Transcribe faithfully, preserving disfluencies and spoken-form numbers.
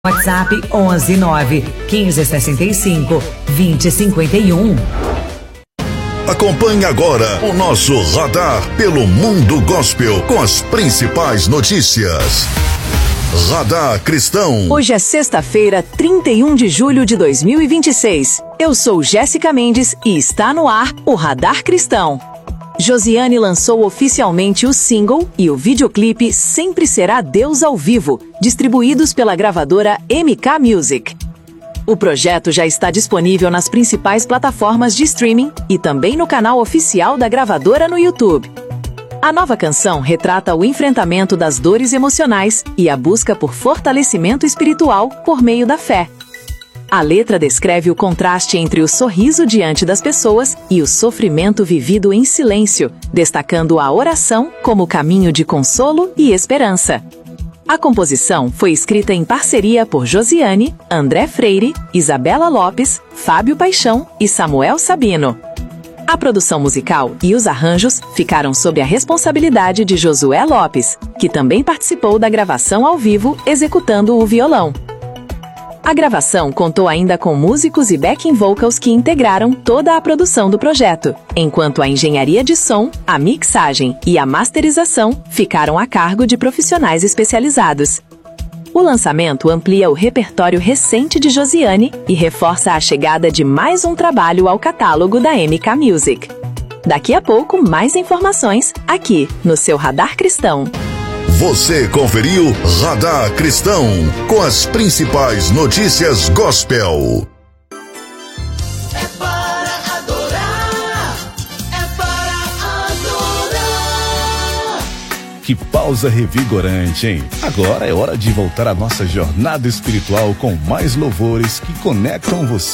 WhatsApp onze nove quinze sessenta e cinco vinte cinquenta e um. Acompanhe agora o nosso Radar pelo Mundo Gospel com as principais notícias. Radar Cristão. Hoje é sexta-feira, trinta e um de julho de dois mil e vinte e seis. Eu sou Jéssica Mendes e está no ar o Radar Cristão. Josiane lançou oficialmente o single e o videoclipe Sempre Será Deus ao Vivo, distribuídos pela gravadora M K Music. O projeto já está disponível nas principais plataformas de streaming e também no canal oficial da gravadora no YouTube. A nova canção retrata o enfrentamento das dores emocionais e a busca por fortalecimento espiritual por meio da fé. A letra descreve o contraste entre o sorriso diante das pessoas e o sofrimento vivido em silêncio, destacando a oração como caminho de consolo e esperança. A composição foi escrita em parceria por Josiane, André Freire, Isabela Lopes, Fábio Paixão e Samuel Sabino. A produção musical e os arranjos ficaram sob a responsabilidade de Josué Lopes, que também participou da gravação ao vivo executando o violão. A gravação contou ainda com músicos e backing vocals que integraram toda a produção do projeto, enquanto a engenharia de som, a mixagem e a masterização ficaram a cargo de profissionais especializados. O lançamento amplia o repertório recente de Josiane e reforça a chegada de mais um trabalho ao catálogo da M K Music. Daqui a pouco, mais informações aqui no seu Radar Cristão. Você conferiu Radar Cristão com as principais notícias gospel. É para adorar, é para adorar. Que pausa revigorante, hein? Agora é hora de voltar à nossa jornada espiritual com mais louvores que conectam você